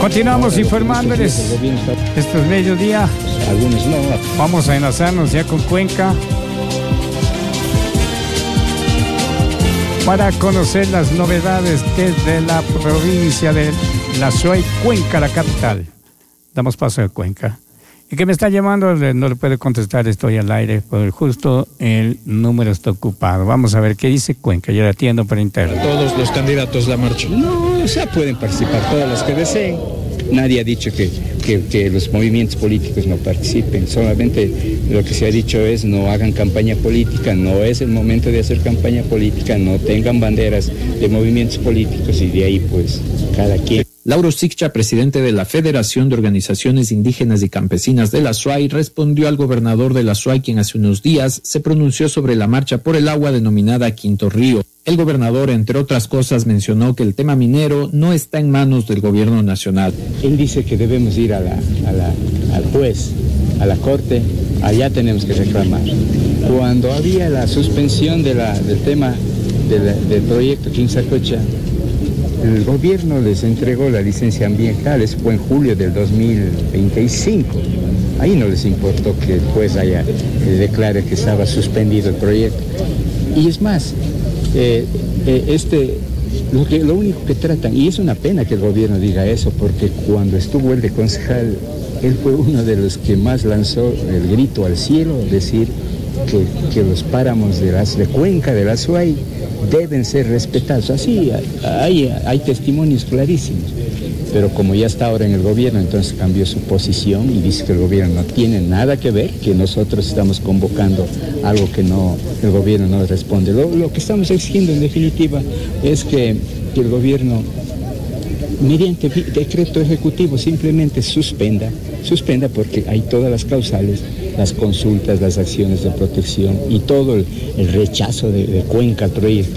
Continuamos informándoles. Esto es mediodía. Algunos no. Vamos a enlazarnos ya con Cuenca para conocer las novedades desde la provincia de la Azuay, Cuenca, la capital. Damos paso a Cuenca. El que me está llamando no le puede contestar, estoy al aire, porque justo el número está ocupado. Vamos a ver qué dice Cuenca, yo le atiendo por interno. Todos los candidatos la marcha. No, o sea, pueden participar todos los que deseen. Nadie ha dicho que los movimientos políticos no participen, solamente lo que se ha dicho es no hagan campaña política, no es el momento de hacer campaña política, no tengan banderas de movimientos políticos y de ahí pues cada quien. Lauro Siccha, presidente de la Federación de Organizaciones Indígenas y Campesinas de la Azuay, respondió al gobernador de la Azuay, quien hace unos días se pronunció sobre la marcha por el agua denominada Quinto Río. El gobernador, entre otras cosas, mencionó que el tema minero no está en manos del gobierno nacional. Él dice que debemos ir al juez, a la corte, allá tenemos que reclamar. Cuando había la suspensión del tema del proyecto Quinsacocha, el gobierno les entregó la licencia ambiental, eso fue en julio del 2025. Ahí no les importó que el juez declare que estaba suspendido el proyecto. Y es más, lo único que tratan, y es una pena que el gobierno diga eso, porque cuando estuvo él de concejal, él fue uno de los que más lanzó el grito al cielo, decir que los páramos de Cuenca, de la Azuay, deben ser respetados. Así hay testimonios clarísimos. Pero como ya está ahora en el gobierno, entonces cambió su posición y dice que el gobierno no tiene nada que ver, que nosotros estamos convocando algo que el gobierno no responde. Lo que estamos exigiendo en definitiva es que el gobierno, mediante decreto ejecutivo, simplemente suspenda porque hay todas las causales, las consultas, las acciones de protección y todo el rechazo de Cuenca al proyecto.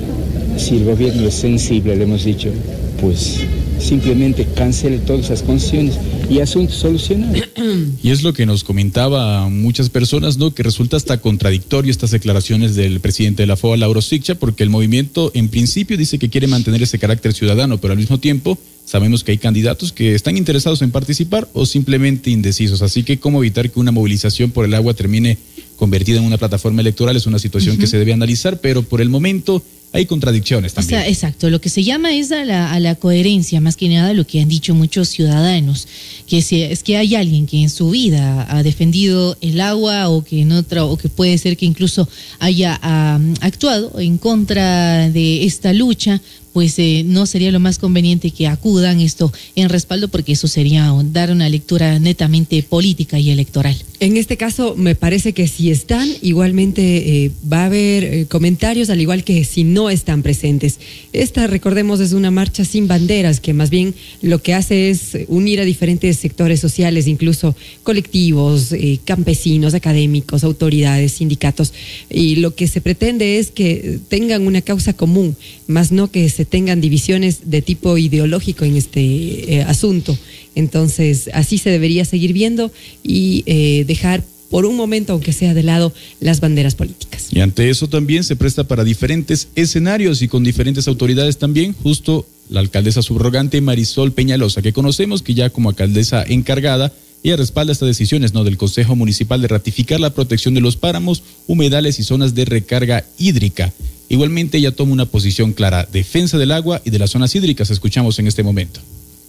Si el gobierno es sensible, le hemos dicho, pues simplemente cancele todas esas concesiones y asunto solucionado. Y es lo que nos comentaba muchas personas, ¿no? Que resulta hasta contradictorio estas declaraciones del presidente de la FOA, Lauro Siccha, porque el movimiento en principio dice que quiere mantener ese carácter ciudadano, pero al mismo tiempo sabemos que hay candidatos que están interesados en participar o simplemente indecisos. Así que cómo evitar que una movilización por el agua termine convertida en una plataforma electoral es una situación que se debe analizar, pero por el momento hay contradicciones también. O sea, exacto, lo que se llama es a la coherencia, más que nada lo que han dicho muchos ciudadanos, que si es que hay alguien que en su vida ha defendido el agua o que puede ser que incluso haya actuado en contra de esta lucha, pues no sería lo más conveniente que acudan esto en respaldo, porque eso sería dar una lectura netamente política y electoral. En este caso, me parece que si están, igualmente va a haber comentarios, al igual que si no están presentes. Esta, recordemos, es una marcha sin banderas, que más bien lo que hace es unir a diferentes sectores sociales, incluso colectivos, campesinos, académicos, autoridades, sindicatos, y lo que se pretende es que tengan una causa común, más no que se tengan divisiones de tipo ideológico en este asunto. Entonces, así se debería seguir viendo y dejar por un momento, aunque sea de lado, las banderas políticas. Y ante eso también se presta para diferentes escenarios y con diferentes autoridades también, justo la alcaldesa subrogante Marisol Peñalosa, que conocemos que ya como alcaldesa encargada, ella respalda estas decisiones, ¿no?, del Consejo Municipal de ratificar la protección de los páramos, humedales y zonas de recarga hídrica. Igualmente ella toma una posición clara, defensa del agua y de las zonas hídricas. Escuchamos en este momento.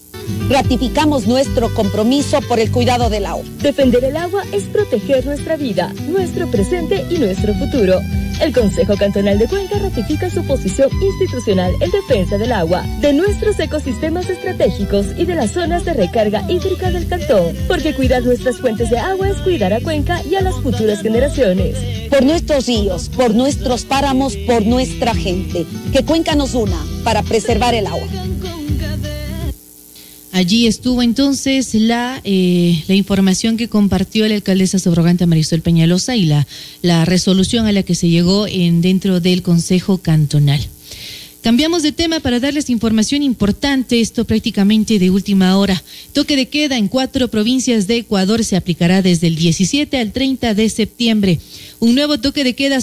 Ratificamos nuestro compromiso por el cuidado del agua. Defender el agua es proteger nuestra vida, nuestro presente y nuestro futuro. El Consejo Cantonal de Cuenca ratifica su posición institucional en defensa del agua, de nuestros ecosistemas estratégicos y de las zonas de recarga hídrica del cantón, porque cuidar nuestras fuentes de agua es cuidar a Cuenca y a las futuras generaciones. Por nuestros ríos, por nuestros páramos, por nuestra gente. Que Cuenca nos una para preservar el agua. Allí estuvo entonces la información que compartió la alcaldesa subrogante Marisol Peñalosa y la resolución a la que se llegó dentro del Consejo Cantonal. Cambiamos de tema para darles información importante, esto prácticamente de última hora. Toque de queda en 4 provincias de Ecuador se aplicará desde el 17 al 30 de septiembre. Un nuevo toque de queda